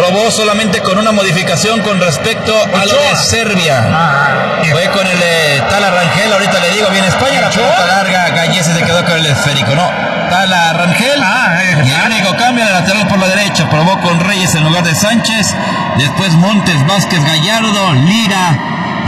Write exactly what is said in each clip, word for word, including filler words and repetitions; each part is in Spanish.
probó solamente con una modificación con respecto a lo de Serbia. Ah, fue con el eh, Tala Rangel, ahorita le digo, viene España, la pelota larga, Gallese se quedó con el esférico, no. Tala Rangel, ah, eh, y el único cambio en el lateral por la derecha, probó con Reyes en lugar de Sánchez, después Montes, Vázquez, Gallardo, Lira,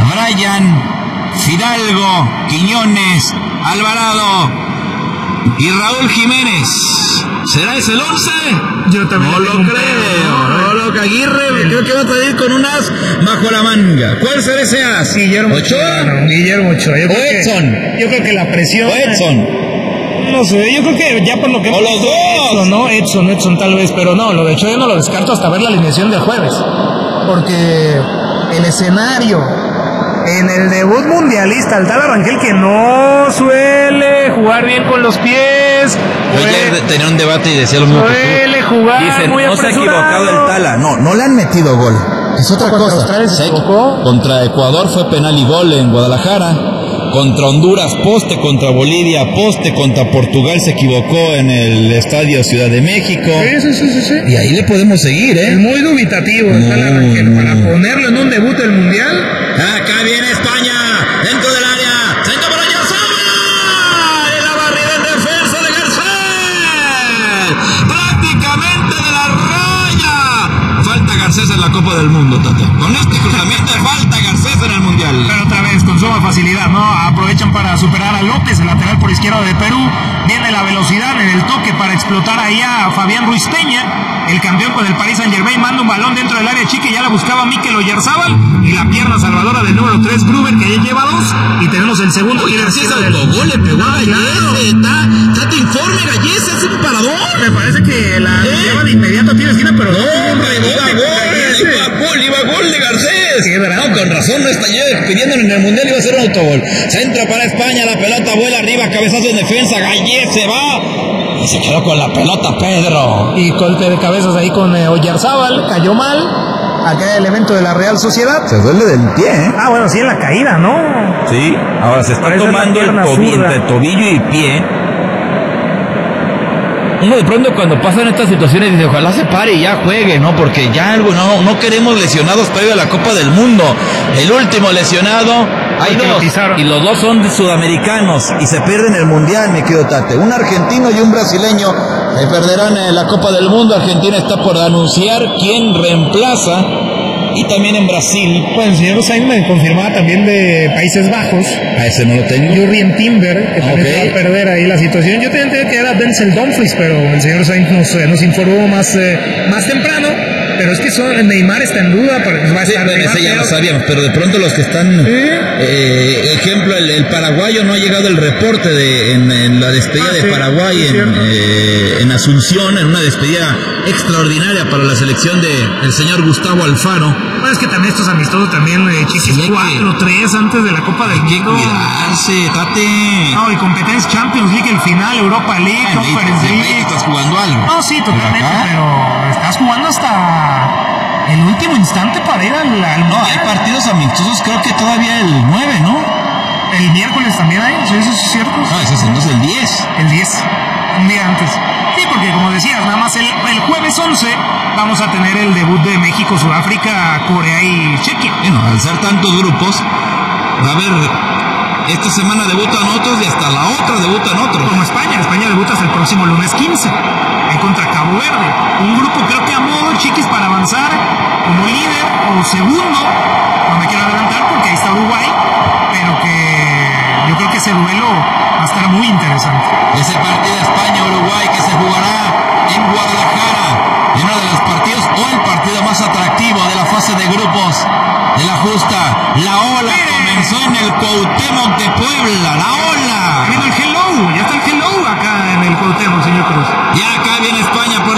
Bryan, Fidalgo, Quiñones, Alvarado y Raúl Jiménez. ¿Será ese el once? Yo también no lo creo. No lo creo. Aguirre creo que va a salir con un as bajo la manga. ¿Cuál será ese as? Guillermo Ochoa. No, Guillermo Ochoa. Yo creo o Edson. Que, yo creo que la presión. O Edson. No sé, yo creo que ya por lo que... O los dos. Edson, ¿no? Edson, Edson tal vez, pero no, lo de Ochoa yo no lo descarto hasta ver la alineación del jueves. Porque el escenario... En el debut mundialista, el Tala Rangel, que no suele jugar bien con los pies. Ayer tenía un debate y decía lo mismo que tú. Suele jugar Dicen, muy no se ha apresurado. equivocado el Tala. No, no le han metido gol. Es otra ¿Contra cosa. Australia se equivocó? Contra Ecuador fue penal y gol en Guadalajara. Contra Honduras, poste. Contra Bolivia, poste. Contra Portugal se equivocó en el Estadio Ciudad de México. Sí, sí, sí, sí, sí. Y ahí le podemos seguir, ¿eh? Es muy dubitativo el Tala Rangel. Para ponerlo en un debut del mundial. Acá viene España, dentro del área, centro para Oyarzabal, y la barrida en defensa de Garcés, prácticamente de la raya. Falta Garcés en la Copa del Mundo, Tate. Con este cruzamiento falta Garcés en el Mundial. Pero otra vez, con suma facilidad, ¿no? Aprovechan para superar a López, el lateral por izquierda de Perú. Viene la velocidad en el toque para explotar ahí a Fabián Ruiz Peña. El campeón con el Paris Saint-Germain manda un balón dentro del área chica y ya la buscaba Mikel Oyarzabal. Y la pierna salvadora del número tres, Gruber, que ya lleva dos. Y tenemos el segundo. Oye, Garcés autogol, le pegó a Gallese. Está, te informe, Gallese, es un parador. Me parece que la ¿Eh? lleva de inmediato a tiro esquina, pero no. Hombre, iba gol, iba gol, iba gol de Garcés. Sí, no, con razón, no está yo pidiéndolo en el Mundial, iba a ser un autogol. Centro para España, la pelota vuela arriba, cabezazo en defensa, Gallese va. Y se quedó con la pelota, Pedro. Y golpe de cabezas ahí con eh, Oyarzabal, cayó mal. Acá el evento de la Real Sociedad. Se duele del pie, ¿eh? Ah, bueno, sí, en la caída, ¿no? Sí, ahora se está Parece tomando el tobillo, entre tobillo y pie. Uno de pronto cuando pasan estas situaciones dice, ojalá se pare y ya juegue, ¿no? Porque ya algo, no, no queremos lesionados previo a la Copa del Mundo. El último lesionado, hay dos, y los dos son sudamericanos, y se pierden el Mundial, me quedo Tate. Un argentino y un brasileño se perderán en la Copa del Mundo. Argentina está por anunciar quién reemplaza, y también en Brasil. Bueno, el señor Sainz me confirmaba también de Países Bajos. A ese no lo tengo. Jurrien Timber, que también okay. va a perder ahí la situación. Yo también tenía que era Denzel Dumfries, pero el señor Sainz nos, nos informó más, eh, más temprano. Pero es que son, Neymar está en duda. Porque va a sí, estar bueno, Neymar, ese ya pero... lo sabíamos, pero de pronto los que están... ¿Sí? Eh, ejemplo, el, el paraguayo, no ha llegado el reporte de en, en la despedida ah, de sí, Paraguay sí, en, eh, en Asunción, en una despedida extraordinaria para la selección de el señor Gustavo Alfaro. Bueno, es que también estos amistosos también, eh, chiquis, sí, cuatro tres antes de la Copa del Mundo. Cuidarse, Tate. No, y competencia Champions League, el final, Europa League, ah, Conference League. ¿Estás jugando algo? No, sí, totalmente, pero estás jugando hasta el último instante para ir al, al no, hay partidos amistosos, creo que todavía el nueve, ¿no? El miércoles también hay, ¿sí? ¿Eso es cierto? No, ese es entonces el diez. El diez, un día antes. Sí, porque como decías, nada más el, el jueves once vamos a tener el debut de México, Sudáfrica, Corea y Chequia. Bueno, al ser tantos grupos, va a haber, esta semana debutan otros y hasta la otra debutan otros. Como España, España debuta hasta el próximo lunes quince, ahí contra Cabo Verde. Un grupo creo que a modo, chiquis, para avanzar como líder o segundo, no me quiero adelantar porque ahí está Uruguay, pero que yo creo que ese duelo va a estar muy interesante. Ese partido España-Uruguay que se jugará en Guadalajara, en uno de los partidos o el partido más atractivo de la fase de grupos de la justa. La ola ¡Mire! Comenzó en el Cuauhtémoc de Puebla. La ola. Viene el hello, ya está el hello acá en el Cuauhtémoc, señor Cruz. Y acá viene España por